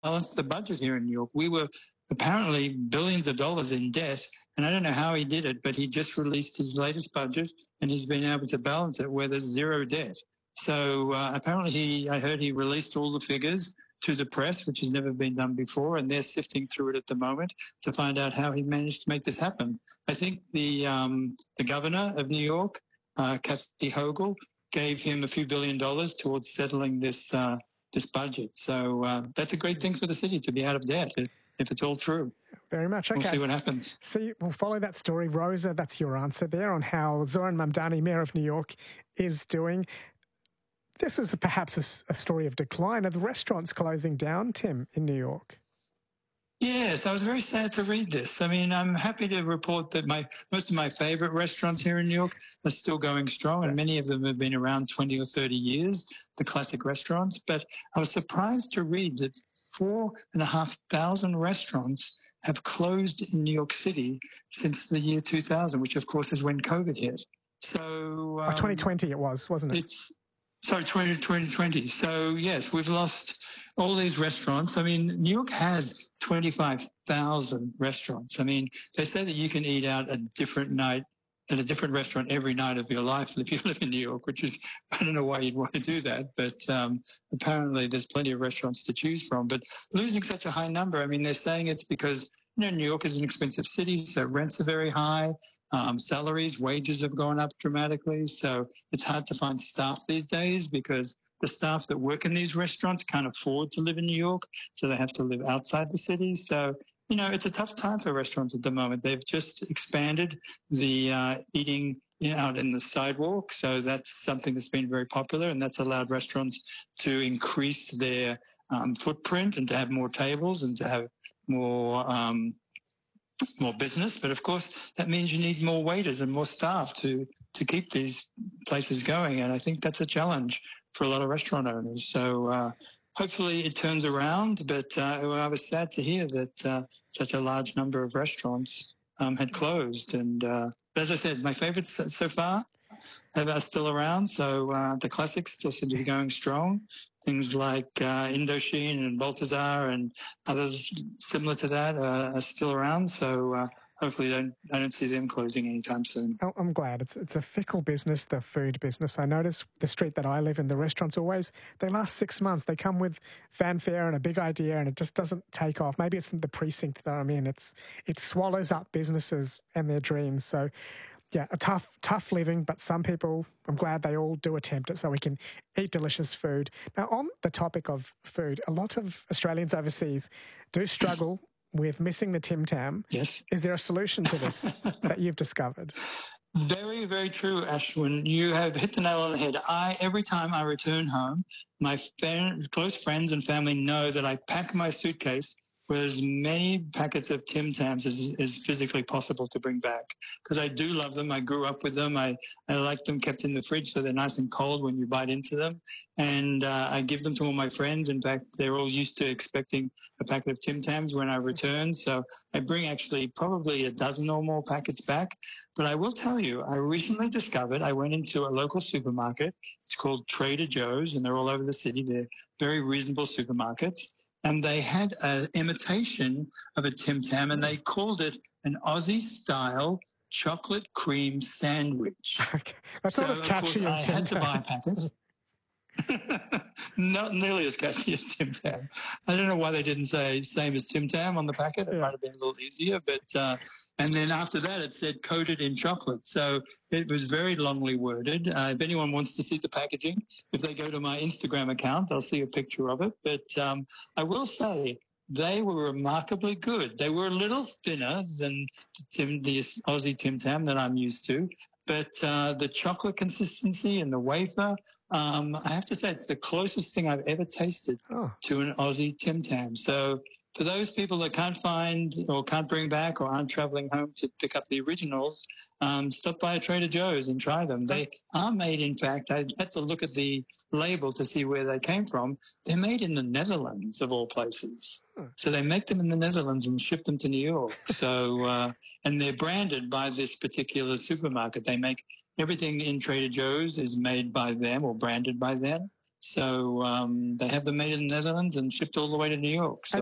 balance the budget here in New York. We were apparently billions of dollars in debt, and I don't know how he did it, but he just released his latest budget, and he's been able to balance it where there's zero debt. So apparently I heard he released all the figures to the press, which has never been done before, and they're sifting through it at the moment to find out how he managed to make this happen. I think the governor of New York, Kathy Hochul, gave him a few $1 billion towards settling this this budget. So that's a great thing for the city to be out of debt, if it's all true. Very much. Okay. We'll see what happens. See, we'll follow that story. Rosa, that's your answer there on how Zoran Mamdani, Mayor of New York, is doing. This is perhaps a story of decline. Are the restaurants closing down, Tim, in New York? Yes, I was very sad to read this. I mean, I'm happy to report that most of my favourite restaurants here in New York are still going strong, and many of them have been around 20 or 30 years, the classic restaurants. But I was surprised to read that 4,500 restaurants have closed in New York City since the year 2000, which, of course, is when COVID hit. So 2020 it was, wasn't it? Sorry, 2020. So, yes, we've lost all these restaurants. I mean, New York has 25,000 restaurants. I mean, they say that you can eat out a different night at a different restaurant every night of your life if you live in New York, which is, I don't know why you'd want to do that, but apparently there's plenty of restaurants to choose from. But losing such a high number, I mean, they're saying it's because, you know, New York is an expensive city, so rents are very high. Salaries, wages have gone up dramatically. So it's hard to find staff these days because the staff that work in these restaurants can't afford to live in New York, so they have to live outside the city. So, you know, it's a tough time for restaurants at the moment. They've just expanded the eating out in the sidewalk. So that's something that's been very popular, and that's allowed restaurants to increase their footprint and to have more tables and to have more business. But of course, that means you need more waiters and more staff to keep these places going. And I think that's a challenge for a lot of restaurant owners. So hopefully it turns around. But I was sad to hear that such a large number of restaurants had closed. And but as I said, my favorites so far are still around. So the classics still seem to be going strong. Things like Indochine and Balthazar and others similar to that are still around. So hopefully I don't see them closing anytime soon. I'm glad. It's a fickle business, the food business. I notice the street that I live in, the restaurants always, they last 6 months. They come with fanfare and a big idea and it just doesn't take off. Maybe it's the precinct that I'm in. It swallows up businesses and their dreams. So yeah, a tough living, but some people, I'm glad they all do attempt it so we can eat delicious food. Now, on the topic of food, a lot of Australians overseas do struggle with missing the Tim Tam. Yes. Is there a solution to this that you've discovered? Very, very true, Ashwin. You have hit the nail on the head. Every time I return home, my close friends and family know that I pack my suitcase with as many packets of Tim Tams as physically possible to bring back, because I do love them. I grew up with them. I like them kept in the fridge so they're nice and cold when you bite into them. And I give them to all my friends. In fact, they're all used to expecting a packet of Tim Tams when I return. So I bring actually probably a dozen or more packets back. But I will tell you, I recently discovered, I went into a local supermarket. It's called Trader Joe's, and they're all over the city. They're very reasonable supermarkets. And they had an imitation of a Tim Tam, and they called it an Aussie-style chocolate cream sandwich. Okay. That's not as catchy as Tim Tam. I had to buy a packet. Not nearly as catchy as Tim Tam. I don't know why they didn't say same as Tim Tam on the packet. It might have been a little easier. But and then after that, it said coated in chocolate. So it was very longly worded. If anyone wants to see the packaging, if they go to my Instagram account, they'll see a picture of it. But I will say they were remarkably good. They were a little thinner than the Aussie Tim Tam that I'm used to. But the chocolate consistency and the wafer, I have to say it's the closest thing I've ever tasted to an Aussie Tim Tam. So for those people that can't find or can't bring back or aren't traveling home to pick up the originals, stop by a Trader Joe's and try them. They are made, in fact, I had to look at the label to see where they came from. They're made in the Netherlands, of all places. So they make them in the Netherlands and ship them to New York. So, and they're branded by this particular supermarket. They make everything in Trader Joe's is made by them or branded by them. So they have them made in the Netherlands and shipped all the way to New York. So